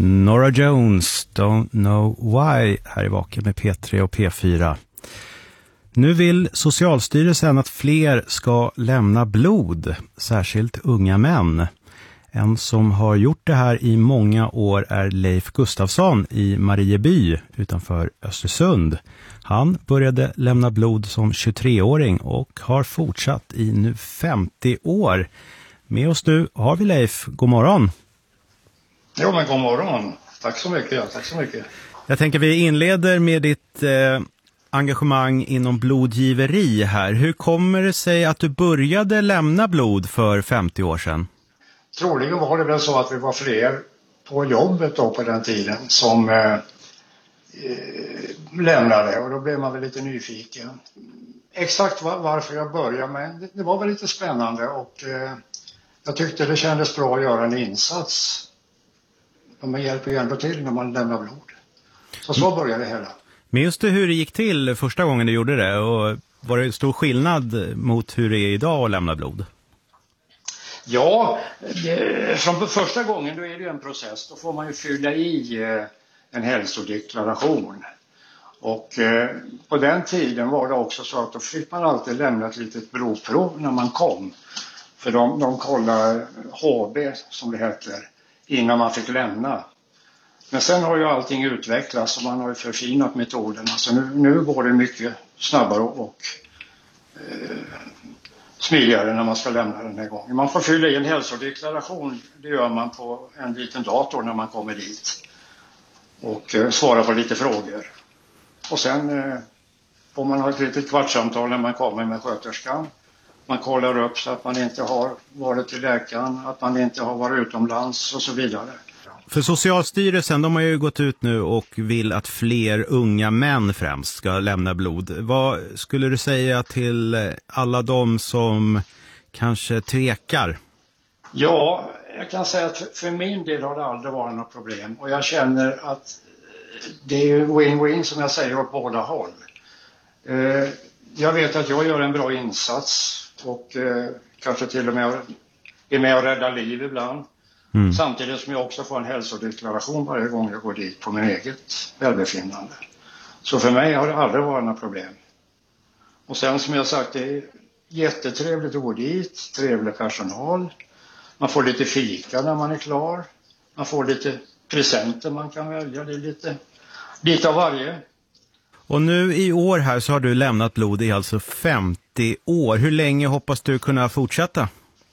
Norah Jones, Don't Know Why, här i Vaken med P3 och P4. Nu vill Socialstyrelsen att fler ska lämna blod, särskilt unga män. En som har gjort det här i många år är Leif Gustafsson i Marieby utanför Östersund. Han började lämna blod som 23-åring och har fortsatt i nu 50 år. Med oss nu har vi Leif. God morgon. Jo, men god morgon. Tack så mycket. Ja, tack så mycket. Jag tänker vi inleder med ditt engagemang inom blodgiveri här. Hur kommer det sig att du började lämna blod för 50 år sedan? Troligen var det väl så att vi var fler på jobbet då på den tiden som lämnade, och då blev man väl lite nyfiken. Exakt varför jag började, men det var väl lite spännande och jag tyckte det kändes bra att göra en insats. Man hjälper ju ändå till när man lämnar blod. Så började det hela. Men just det, hur det gick till första gången du gjorde det, och var det stor skillnad mot hur det är idag att lämna blod? Ja, från första gången då är det ju en process. Då får man ju fylla i en hälsodeklaration. Och på den tiden var det också så att då fick man alltid lämna ett litet blodprov när man kom. För de kollar HB som det heter innan man fick lämna. Men sen har ju allting utvecklats och man har ju förfinat metoderna. Så nu går det mycket snabbare och smidigare när man ska lämna den här gången. Man får fylla i en hälsodeklaration. Det gör man på en liten dator när man kommer dit. Och svara på lite frågor. Och sen får man ha ett litet kvartssamtal när man kommer med sköterskan. Man kollar upp så att man inte har varit till läkaren, att man inte har varit utomlands och så vidare. För Socialstyrelsen, de har ju gått ut nu och vill att fler unga män främst ska lämna blod. Vad skulle du säga till alla de som kanske tvekar? Ja, jag kan säga att för min del har det aldrig varit något problem. Och jag känner att det är win-win som jag säger åt båda håll. Jag vet att jag gör en bra insats och kanske till och med är med och räddar liv ibland. Samtidigt som jag också får en hälsodeklaration varje gång jag går dit på min eget välbefinnande. Så för mig har det aldrig varit några problem. Och sen som jag sagt, det är jättetrevligt att gå dit, trevlig personal. Man får lite fika när man är klar. Man får lite presenter man kan välja, det är lite av varje. Och nu i år här så har du lämnat blod i alltså 50 år. Hur länge hoppas du kunna fortsätta?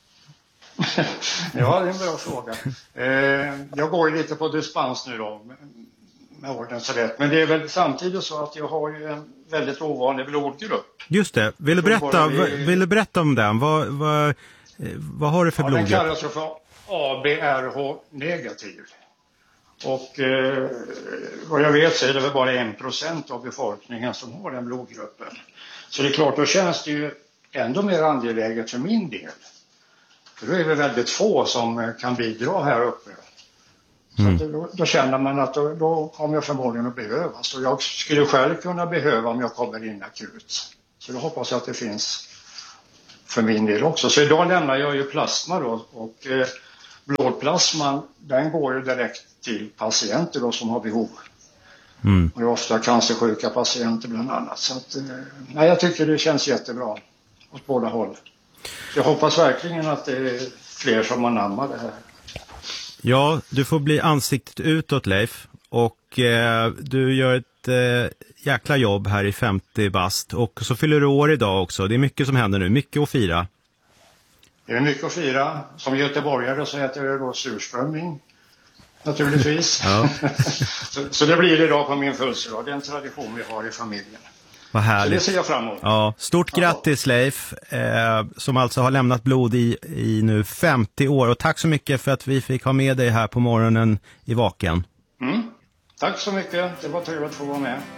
Ja, det är en bra fråga. Jag går ju lite på dispens nu då med ordens rätt. Men det är väl samtidigt så att jag har ju en väldigt ovanlig blodgrupp. Just det. Vill du berätta om den? Vad har du för blodgrupp? Den kallas för ABRH-negativ. Och vad jag vet så är det väl bara 1% av befolkningen som har den blodgruppen. Så det är klart, då känns det ju ändå mer angeläget för min del. För då är det väldigt få som kan bidra här uppe. Så då känner man att då kommer jag förmodligen att behövas. Och jag skulle själv kunna behöva om jag kommer in akut. Så då hoppas jag att det finns för min del också. Så idag lämnar jag ju plasma då. Och blodplasman, den går ju direkt till patienter då som har behov. Och det är ofta cancersjuka patienter bland annat. Så att, jag tycker det känns jättebra åt båda håll. Jag hoppas verkligen att det är fler som anammar det här. Ja, du får bli ansiktet utåt, Leif. Och du gör ett jäkla jobb här i 50 bast. Och så fyller du år idag också. Det är mycket som händer nu. Mycket att fira. Det är mycket att fira. Som göteborgare så heter det då surströmming. Naturligtvis. Ja. så det blir det idag på min födelsedag. Det är en tradition vi har i familjen. Vad härligt. Så det ser jag fram emot. Ja, stort grattis Leif, som alltså har lämnat blod i nu 50 år. Och tack så mycket för att vi fick ha med dig här på morgonen i Vaken. Tack så mycket, det var trevligt att få vara med.